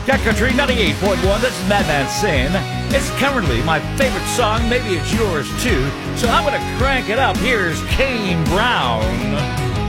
Cat Country 98.1, that's Madman Sane. It's currently my favorite song, maybe it's yours too. So I'm gonna crank it up. Here's Kane Brown.